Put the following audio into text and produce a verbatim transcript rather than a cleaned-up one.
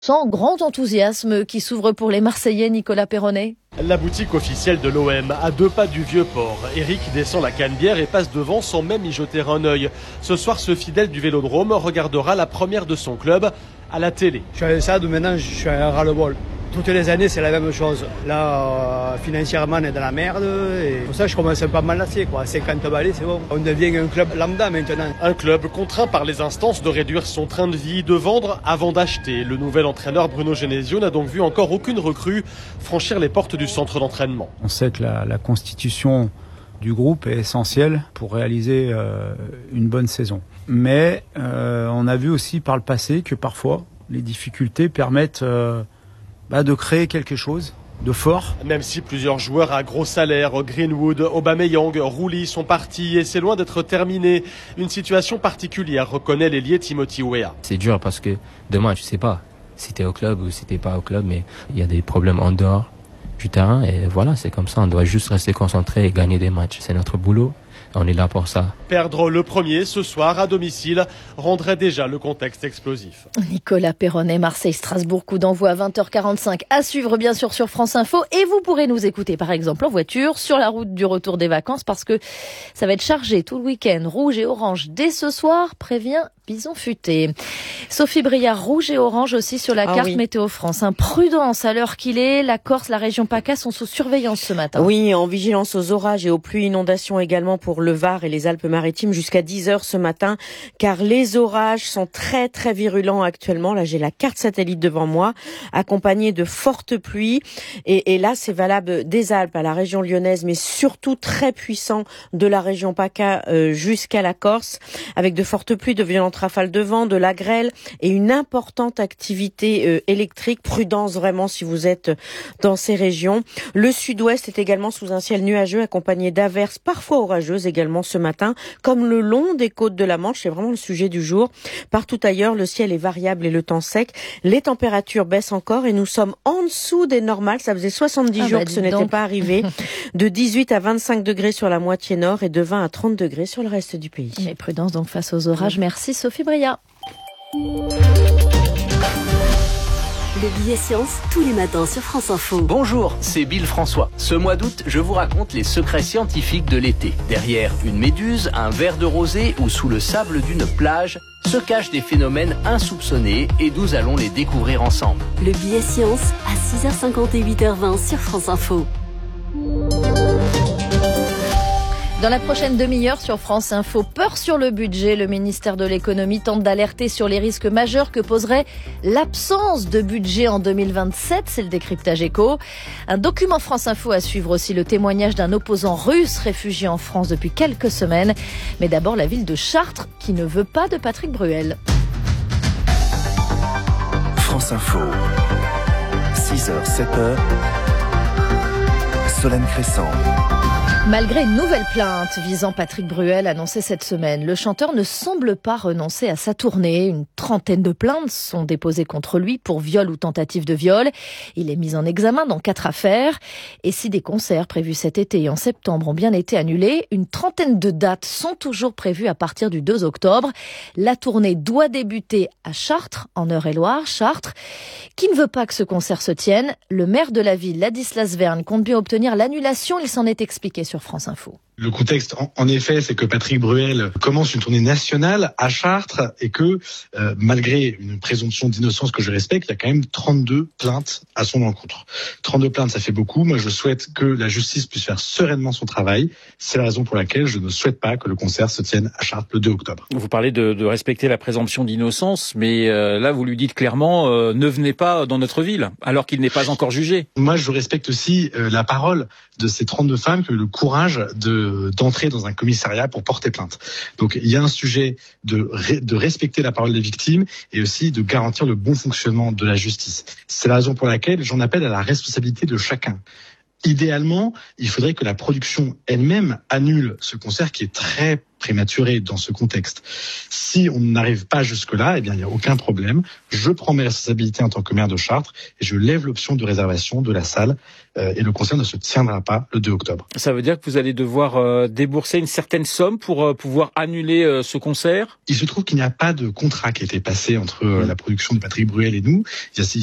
Sans grand enthousiasme qui s'ouvre pour les Marseillais, Nicolas Perronnet. La boutique officielle de l'O M, à deux pas du Vieux-Port. Eric descend la Canebière et passe devant sans même y jeter un œil. Ce soir, ce fidèle du Vélodrome regardera la première de son club à la télé. Je suis à ça, maintenant je suis à ras-le-bol. Toutes les années, c'est la même chose. Là, euh, financièrement, on est dans la merde. Et pour ça, je commence un peu à m'enlacer, quoi. cinquante balais, c'est bon. On devient un club lambda maintenant. Un club contraint par les instances de réduire son train de vie, de vendre avant d'acheter. Le nouvel entraîneur Bruno Genesio n'a donc vu encore aucune recrue franchir les portes du centre d'entraînement. On sait que la, la constitution du groupe est essentielle pour réaliser euh, une bonne saison. Mais euh, on a vu aussi par le passé que parfois, les difficultés permettent... Euh, Bah de créer quelque chose de fort. Même si plusieurs joueurs à gros salaire, Greenwood, Aubameyang, Rouli sont partis et c'est loin d'être terminé. Une situation particulière, reconnaît l'ailier Timothy Weah. C'est dur parce que demain, tu sais pas si t'es au club ou si t'es pas au club, mais il y a des problèmes en dehors du terrain et voilà, c'est comme ça. On doit juste rester concentré et gagner des matchs. C'est notre boulot. On est là pour ça. Perdre le premier ce soir à domicile rendrait déjà le contexte explosif. Nicolas Perronnet, Marseille-Strasbourg, coup d'envoi à vingt heures quarante-cinq. À suivre bien sûr sur France Info. Et vous pourrez nous écouter par exemple en voiture, sur la route du retour des vacances, parce que ça va être chargé tout le week-end. Rouge et orange dès ce soir, prévient Bison Futé. Sophie Briard, rouge et orange aussi sur la ah carte oui. Météo France. Hein, prudence à l'heure qu'il est. La Corse, la région PACA sont sous surveillance ce matin. Oui, en vigilance aux orages et aux pluies inondations également pour le Var et les Alpes-Maritimes jusqu'à dix heures ce matin, car les orages sont très très virulents actuellement. Là, j'ai la carte satellite devant moi, accompagnée de fortes pluies. Et, et là, c'est valable des Alpes à la région lyonnaise, mais surtout très puissant de la région PACA euh, jusqu'à la Corse, avec de fortes pluies, de violentes rafales de vent, de la grêle et une importante activité euh, électrique. Prudence vraiment si vous êtes dans ces régions. Le sud-ouest est également sous un ciel nuageux, accompagné d'averses parfois orageuses également ce matin, comme le long des côtes de la Manche. C'est vraiment le sujet du jour. Partout ailleurs, le ciel est variable et le temps sec. Les températures baissent encore et nous sommes en dessous des normales. Ça faisait soixante-dix ah jours bah, que ce n'était donc. pas arrivé. De dix-huit à vingt-cinq degrés sur la moitié nord et de vingt à trente degrés sur le reste du pays. Mais prudence donc face aux orages. Merci Sophie Briard. Le billet science, tous les matins sur France Info. Bonjour, c'est Bill François. Ce mois d'août, je vous raconte les secrets scientifiques de l'été. Derrière une méduse, un verre de rosée ou sous le sable d'une plage, se cachent des phénomènes insoupçonnés et nous allons les découvrir ensemble. Le billet science à six heures cinquante et huit heures vingt sur France Info. Dans la prochaine demi-heure sur France Info, peur sur le budget. Le ministère de l'économie tente d'alerter sur les risques majeurs que poserait l'absence de budget en deux mille vingt-sept. C'est le décryptage éco. Un document France Info à suivre aussi, le témoignage d'un opposant russe réfugié en France depuis quelques semaines. Mais d'abord la ville de Chartres qui ne veut pas de Patrick Bruel. France Info, six heures, sept heures, Solène Crescent. Malgré une nouvelle plainte visant Patrick Bruel annoncée cette semaine, le chanteur ne semble pas renoncer à sa tournée. Une trentaine de plaintes sont déposées contre lui pour viol ou tentative de viol. Il est mis en examen dans quatre affaires. Et si des concerts prévus cet été et en septembre ont bien été annulés, une trentaine de dates sont toujours prévues à partir du deux octobre. La tournée doit débuter à Chartres, en Eure-et-Loire. Chartres, qui ne veut pas que ce concert se tienne. Le maire de la ville, Ladislas Verne, compte bien obtenir l'annulation. Il s'en est expliqué sur France Info. Le contexte, en, en effet, c'est que Patrick Bruel commence une tournée nationale à Chartres et que, euh, malgré une présomption d'innocence que je respecte, il y a quand même trente-deux plaintes à son encontre. trente-deux plaintes, ça fait beaucoup. Moi, je souhaite que la justice puisse faire sereinement son travail. C'est la raison pour laquelle je ne souhaite pas que le concert se tienne à Chartres le deux octobre. Vous parlez de, de respecter la présomption d'innocence, mais euh, là, vous lui dites clairement, euh, ne venez pas dans notre ville, alors qu'il n'est pas encore jugé. Moi, je respecte aussi euh, la parole de ces trente-deux femmes qui ont eu le courage de d'entrer dans un commissariat pour porter plainte. Donc il y a un sujet de, de respecter la parole des victimes et aussi de garantir le bon fonctionnement de la justice. C'est la raison pour laquelle j'en appelle à la responsabilité de chacun. Idéalement, il faudrait que la production elle-même annule ce concert qui est très prématuré dans ce contexte. Si on n'arrive pas jusque-là, eh bien, il n'y a aucun problème. Je prends mes responsabilités en tant que maire de Chartres et je lève l'option de réservation de la salle euh, et le concert ne se tiendra pas le deux octobre. Ça veut dire que vous allez devoir euh, débourser une certaine somme pour euh, pouvoir annuler euh, ce concert ? Il se trouve qu'il n'y a pas de contrat qui a été passé entre euh, la production de Patrick Bruel et nous. Il y a